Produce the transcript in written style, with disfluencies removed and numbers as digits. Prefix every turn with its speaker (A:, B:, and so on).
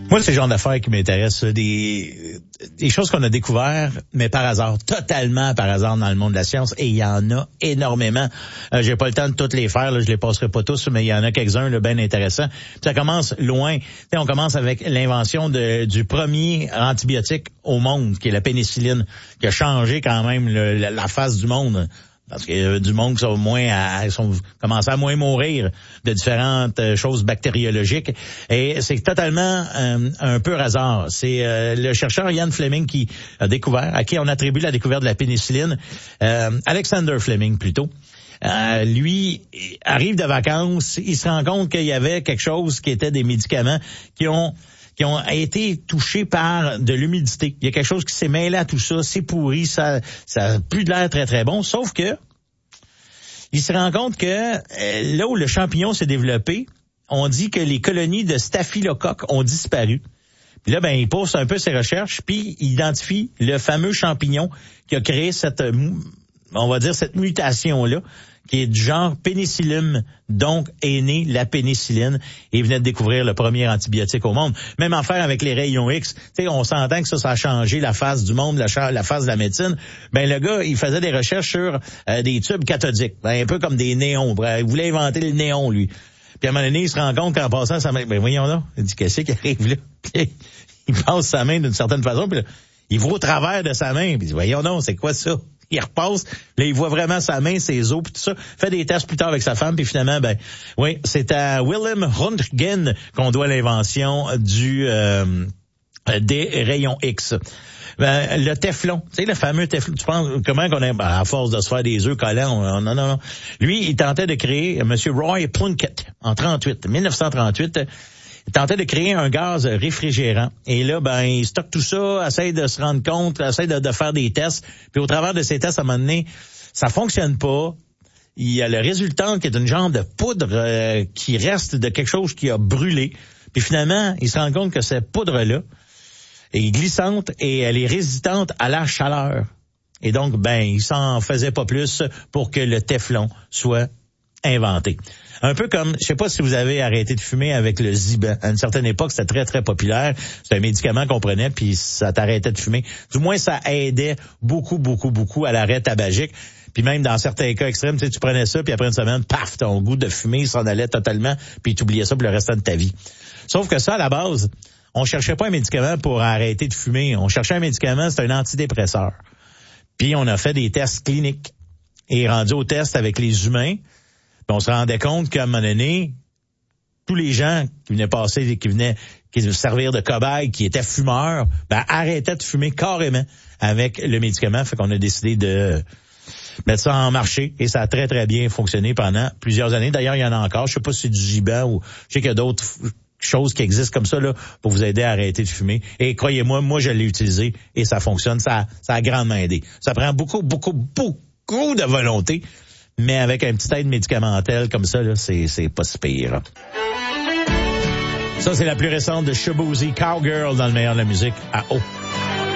A: Moi, c'est le genre d'affaires qui m'intéresse, des choses qu'on a découvertes, mais par hasard, totalement par hasard dans le monde de la science, et il y en a énormément. J'ai pas le temps de toutes les faire, là, je les passerai pas tous, mais il y en a quelques-uns là, bien intéressants. Puis ça commence loin. T'sais, on commence avec l'invention du premier antibiotique au monde, qui est la pénicilline, qui a changé quand même la face du monde. Parce qu'il y a du monde qui sont commencé à moins mourir de différentes choses bactériologiques. Et c'est totalement un peu hasard. C'est le chercheur Ian Fleming qui a découvert, à qui on attribue la découverte de la pénicilline, Alexander Fleming plutôt. Lui arrive de vacances, il se rend compte qu'il y avait quelque chose qui était des médicaments qui ont été touchés par de l'humidité. Il y a quelque chose qui s'est mêlé à tout ça, c'est pourri, ça a plus de l'air très très bon, sauf que il se rend compte que là où le champignon s'est développé, on dit que les colonies de staphylocoques ont disparu. Puis là, il pousse un peu ses recherches, puis il identifie le fameux champignon qui a créé cette mutation-là, qui est du genre Penicillium, donc est née la pénicilline, et il venait de découvrir le premier antibiotique au monde. Même en faire avec les rayons X, on s'entend que ça a changé la face du monde, la face de la médecine. Le gars, il faisait des recherches sur des tubes cathodiques, un peu comme des néons. Il voulait inventer le néon, lui. Puis à un moment donné, il se rend compte qu'en passant sa main, voyons là, il dit qu'est-ce qui arrive là? Puis, il passe sa main d'une certaine façon, puis là, il voit au travers de sa main, puis il dit voyons non, c'est quoi ça? Il repasse, là, il voit vraiment sa main, ses os, puis tout ça. Fait des tests plus tard avec sa femme, puis finalement, c'est à Wilhelm Röntgen qu'on doit l'invention des rayons X. Le téflon, tu sais, le fameux téflon, tu penses, comment qu'on aime, à force de se faire des œufs collants, non. Lui, il tentait de créer, Monsieur Roy Plunkett, en 1938, il tentait de créer un gaz réfrigérant. Et là, il stocke tout ça, essaye de se rendre compte, essaye de faire des tests. Puis au travers de ces tests, à un moment donné, ça fonctionne pas. Il y a le résultat qui est une genre de poudre qui reste de quelque chose qui a brûlé. Puis finalement, il se rend compte que cette poudre-là est glissante et elle est résistante à la chaleur. Et donc, il s'en faisait pas plus pour que le téflon soit inventé. Un peu comme, je sais pas si vous avez arrêté de fumer avec le Ziban. À une certaine époque, c'était très, très populaire. C'était un médicament qu'on prenait, puis ça t'arrêtait de fumer. Du moins, ça aidait beaucoup, beaucoup, beaucoup à l'arrêt tabagique. Puis même dans certains cas extrêmes, tu prenais ça, puis après une semaine, paf, ton goût de fumer s'en allait totalement, puis tu oubliais ça pour le restant de ta vie. Sauf que ça, à la base, on cherchait pas un médicament pour arrêter de fumer. On cherchait un médicament, c'est un antidépresseur. Puis on a fait des tests cliniques. Et rendu au test avec les humains, on se rendait compte qu'à un moment donné, tous les gens qui servir de cobayes, qui étaient fumeurs, arrêtaient de fumer carrément avec le médicament. Fait qu'on a décidé de mettre ça en marché et ça a très, très bien fonctionné pendant plusieurs années. D'ailleurs, il y en a encore. Je sais pas si c'est du Giban ou je sais qu'il y a d'autres choses qui existent comme ça là pour vous aider à arrêter de fumer. Et croyez-moi, moi, je l'ai utilisé et ça fonctionne. Ça a grandement aidé. Ça prend beaucoup, beaucoup, beaucoup de volonté. Mais avec un petit aide médicamentelle comme ça, là, c'est pas si pire. Ça, c'est la plus récente de Shaboozey, Cowgirl, dans le meilleur de la musique à eau.